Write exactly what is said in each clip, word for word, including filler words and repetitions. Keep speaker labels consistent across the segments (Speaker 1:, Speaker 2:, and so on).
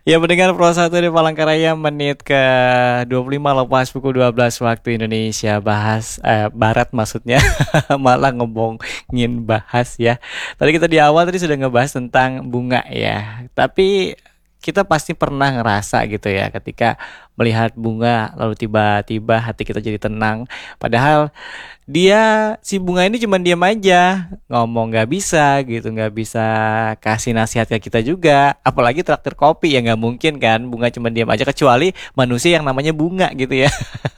Speaker 1: Ya mendengar Pro satu di Palangkaraya menit ke dua puluh lima lepas pukul dua belas waktu Indonesia bahas eh, Barat maksudnya malah ngomongin bahas ya. Tadi kita di awal tadi sudah ngebahas tentang bunga ya. Tapi kita pasti pernah ngerasa gitu ya ketika melihat bunga lalu tiba-tiba hati kita jadi tenang. Padahal dia si bunga ini cuma diam aja, ngomong nggak bisa gitu, nggak bisa kasih nasihat ke kita juga. Apalagi traktir kopi ya nggak mungkin kan, bunga cuma diam aja kecuali manusia yang namanya bunga gitu ya.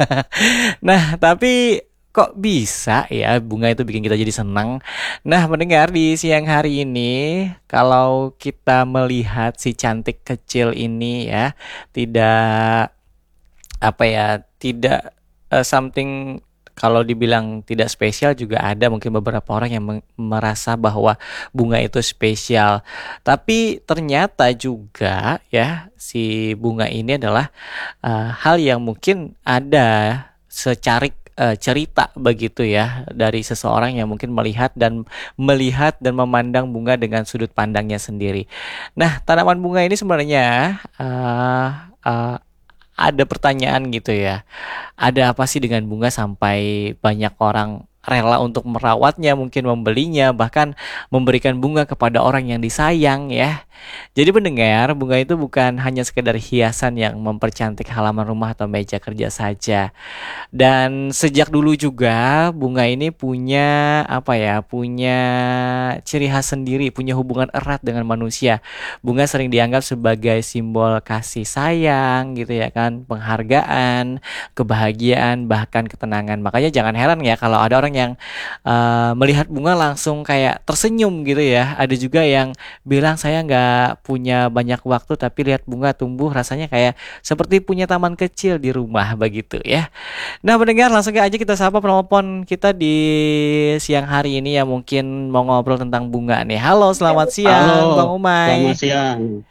Speaker 1: Nah tapi kok bisa ya bunga itu bikin kita jadi senang. Nah mendengar di siang hari ini, kalau kita melihat si cantik kecil ini ya, tidak apa ya, tidak eh, something, kalau dibilang tidak spesial juga ada mungkin beberapa orang yang meng- merasa bahwa bunga itu spesial. Tapi ternyata juga ya si bunga ini adalah eh, hal yang mungkin ada secarik eh, cerita begitu ya dari seseorang yang mungkin melihat dan melihat dan memandang bunga dengan sudut pandangnya sendiri. Nah, tanaman bunga ini sebenarnya eh, eh, ada pertanyaan gitu ya. Ada apa sih dengan bunga sampai banyak orang rela untuk merawatnya, mungkin membelinya, bahkan memberikan bunga kepada orang yang disayang ya. Jadi pendengar, bunga itu bukan hanya sekedar hiasan yang mempercantik halaman rumah atau meja kerja saja. Dan sejak dulu juga bunga ini punya apa ya, punya ciri khas sendiri, punya hubungan erat dengan manusia. Bunga sering dianggap sebagai simbol kasih sayang gitu ya kan, penghargaan, kebahagiaan, bahkan ketenangan. Makanya jangan heran ya kalau ada orang yang eh, melihat bunga langsung kayak tersenyum gitu ya. Ada juga yang bilang saya nggak punya banyak waktu tapi lihat bunga tumbuh rasanya kayak seperti punya taman kecil di rumah begitu ya. Nah, pendengar langsung aja kita sapa penelpon kita di siang hari ini yang mungkin mau ngobrol tentang bunga nih. Halo, selamat
Speaker 2: Halo,
Speaker 1: siang Bang
Speaker 2: selamat
Speaker 1: Umay.
Speaker 2: siang.